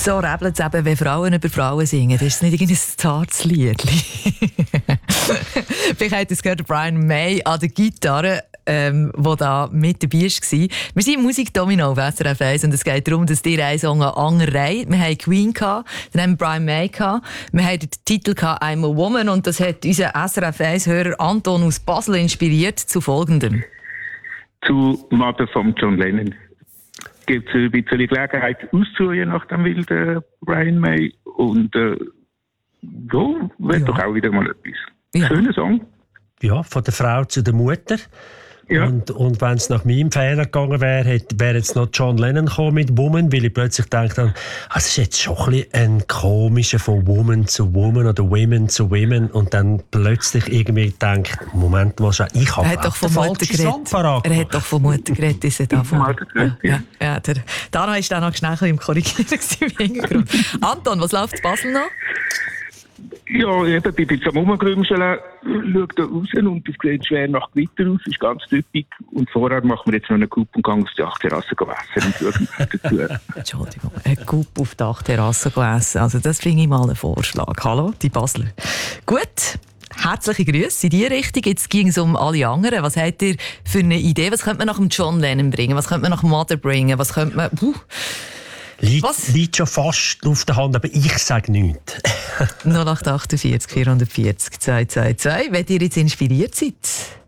So rebelt es eben, wenn Frauen über Frauen singen. Das ist nicht irgendein zartes Liedchen. Vielleicht habt ihr es gehört, Brian May an der Gitarre, der da mit dabei war. Wir sind im Musikdomino auf SRF 1 und es geht darum, dass ihr einen Song an Anger reiht. Wir haben Queen gehabt, dann haben wir Brian May gehabt. Wir haben den Titel gehabt, I'm a Woman, und das hat unser SRF 1-Hörer Anton aus Basel inspiriert zu folgendem. Zu Mother von John Lennon. Gibt es ein bisschen Gelegenheit auszuhören nach dem wilden Brian May und wird doch auch wieder mal etwas. Ja. Schöner Song. Ja, von der Frau zu der Mutter. Ja. Und wenn es nach meinem Fehler gegangen wäre, wäre jetzt noch John Lennon gekommen mit Woman, weil ich plötzlich dachte, es ist jetzt schon ein bisschen ein komischer von Woman zu Woman oder Women zu Women, und dann plötzlich irgendwie denkt, Moment mal, ich habe doch von Mutter geredet. Er hat doch von Mutter geredet, ist er davon. Ja, der Dano ist dann noch schnell im Korrigieren im Hintergrund. Anton, was läuft in Basel noch? Ja, eben, bei diesem Rumgrümscheln schaut er raus und es sieht schwer nach Gewitter aus, ist ganz typisch. Und vorher machen wir jetzt noch einen Coupe-Gang auf die Dachterrasse essen und schauen dazu. Entschuldigung, einen Coupe auf die Dachterrasse essen. Also das finde ich mal einen Vorschlag. Hallo, die Basler. Gut, herzliche Grüße in die Richtung. Jetzt ging es um alle anderen. Was habt ihr für eine Idee? Was könnte man nach dem John Lennon bringen? Was könnte man nach Mother bringen? Was könnte man... Liegt schon fast auf der Hand, aber ich sage nichts. 0848 440 222. Wenn ihr jetzt inspiriert seid.